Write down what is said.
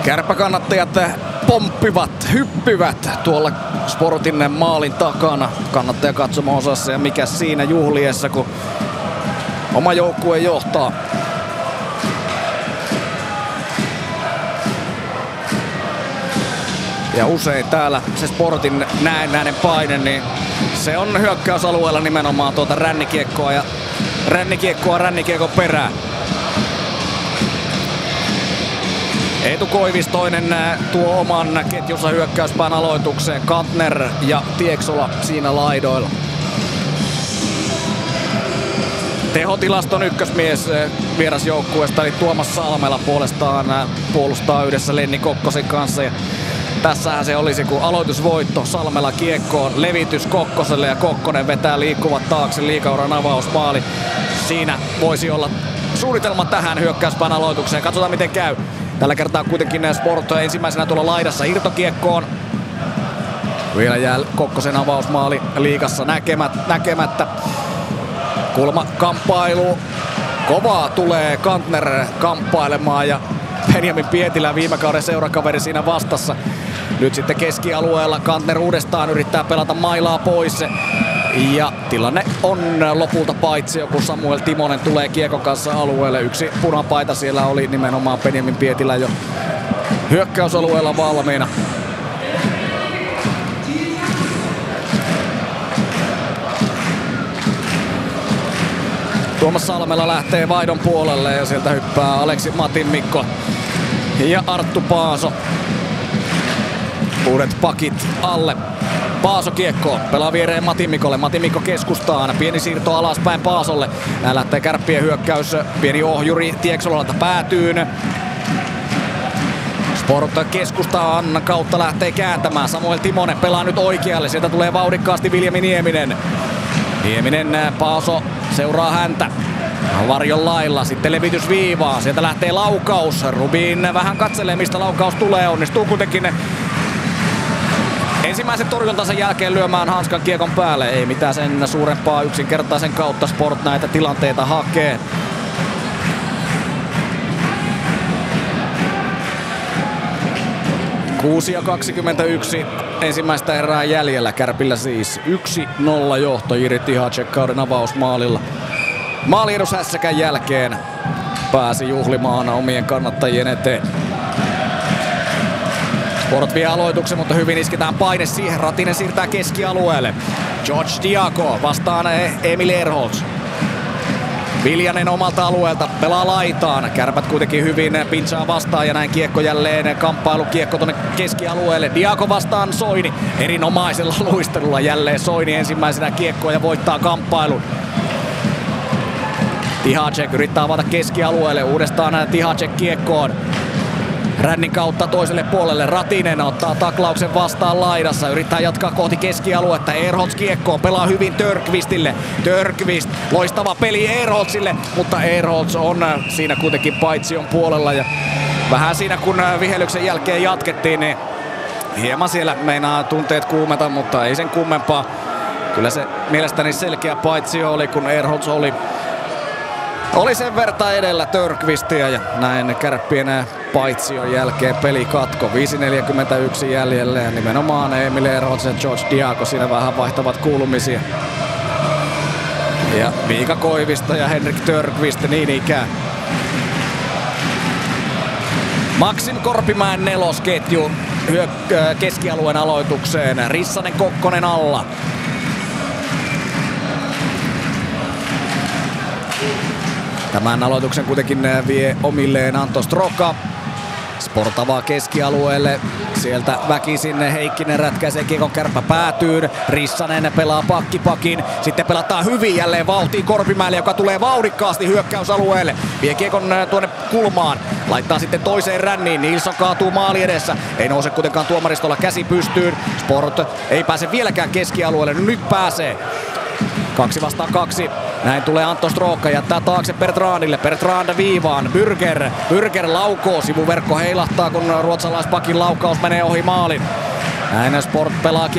Kärppäkannattajat pomppivat, hyppivät tuolla Sportin maalin takana kannattaja katsomo-osassa, ja mikä siinä juhliessa, kun oma joukkue johtaa. Ja usein täällä se Sportin näennäinen paine, niin se on hyökkäysalueella nimenomaan tuota rännikiekkoa ja rännikiekon perään. Eetu Koivistoinen tuo oman ketjunsa hyökkäyspään aloitukseen. Kantner ja Tieksola siinä laidoilla. Tehotilaston ykkösmies vierasjoukkueesta eli Tuomas Salmela puolestaan puolustaa yhdessä Lenni Kokkosen kanssa. Ja tässähän se olisi, kun aloitusvoitto Salmela kiekkoon, levitys Kokkoselle ja Kokkonen vetää liikkuvat taakse, liigauran avausmaali. Siinä voisi olla suunnitelma tähän hyökkäyspään aloitukseen. Katsotaan miten käy. Tällä kertaa kuitenkin Sport ensimmäisenä tuolla laidassa irtokiekkoon. Vielä jää Kokkosen avausmaali liigassa näkemättä. Kulmakamppailu. Kovaa tulee Kantner kamppailemaan ja Benjamin Pietilä viime kauden seurakaveri siinä vastassa. Nyt sitten keskialueella Kantner uudestaan yrittää pelata mailaa pois. Ja tilanne on lopulta paitsi, kun Samuel Timonen tulee kiekon kanssa alueelle. Yksi punapaita siellä oli nimenomaan Benjamin Pietilä jo hyökkäysalueella valmiina. Tuomas Salmela lähtee vaihdon puolelle ja sieltä hyppää Aleksi Matinmikko ja Arttu Paaso. Uudet pakit alle. Paaso kiekkoon, pelaa viereen Matinmikolle. Matinmikko keskustaan, pieni siirto alaspäin Paasolle. Näin lähtee Kärppien hyökkäys, pieni ohjuri Tieksolalta päätyyn. Sport keskustaan kautta lähtee kääntämään. Samuel Timonen pelaa nyt oikealle, sieltä tulee vauhdikkaasti Viljami Nieminen. Paaso seuraa häntä. Varjon lailla, sitten levitys viivaan, sieltä lähtee laukaus. Rubin vähän katselee mistä laukaus tulee, onnistuu kuitenkin ensimmäisen torjuntansa jälkeen lyömään hanskan kiekon päälle. Ei mitään sen suurempaa, yksinkertaisen kautta Sport näitä tilanteita hakee. ...6:21 ensimmäistä erää jäljellä. Kärpillä siis 1-0 johto. Jiri Tihacek kauden avausmaalilla. Maaliedus hässäkän jälkeen pääsi juhlimaan omien kannattajien eteen. Sport vie aloituksen, mutta hyvin isketään paine siihen. Ratinen siirtää keskialueelle. George Diaco vastaan Emil Erholz. Viljanen omalta alueelta pelaa laitaan. Kärpät kuitenkin hyvin pinchaa vastaan ja näin kiekko jälleen kamppailukiekko tuonne keskialueelle. Diaco vastaan Soini. Erinomaisella luistelulla jälleen Soini ensimmäisenä kiekkoa ja voittaa kamppailun. Tihacek yrittää avata keskialueelle. Uudestaan Tihacek kiekkoon. Rännin kautta toiselle puolelle. Ratinen ottaa taklauksen vastaan laidassa. Yrittää jatkaa kohti keskialuetta. Erholz kiekkoon. Pelaa hyvin Törkvistille. Törkvist. Loistava peli Erholzille. Mutta Erholz on siinä kuitenkin paitsion puolella. Ja vähän siinä kun vihelyksen jälkeen jatkettiin, niin hieman siellä meinaa tunteet kuumeta, mutta ei sen kummempaa. Kyllä se mielestäni selkeä paitsio oli, kun Erholz oli sen verta edellä Törkvistia ja näin Kärppien paitsion jälkeen peli katko. 5:41 jäljellä ja nimenomaan Emil Erholz ja George Diaco siinä vähän vaihtavat kuulumisia. Ja Miika Koivisto ja Henrik Törkvist niin ikään. Maksim Korpimäen nelosketju keskialueen aloitukseen. Rissanen Kokkonen alla. Tämän aloituksen kuitenkin vie omilleen Anto Stroka. Sport avaa keskialueelle. Sieltä väkisin Heikkinen rätkäisee kiekon kärppä päätyyn. Rissanen pelaa pakkipakin. Sitten pelataan hyvin jälleen vauhtiin Korpimäelle, joka tulee vauhdikkaasti hyökkäysalueelle. Vie kiekon tuonne kulmaan. Laittaa sitten toiseen ränniin. Nilsson kaatuu maali edessä. Ei nouse kuitenkaan tuomaristolla käsi pystyyn. Sport ei pääse vieläkään keskialueelle. Nyt pääsee. 2 vastaan 2. Näin tulee Antto Stroka, jättää taakse Bertrandille. Bertrand viivaan. Bürger laukoo. Sivuverkko heilahtaa, kun ruotsalaispakin laukaus menee ohi maalin. Näin Sport pelaa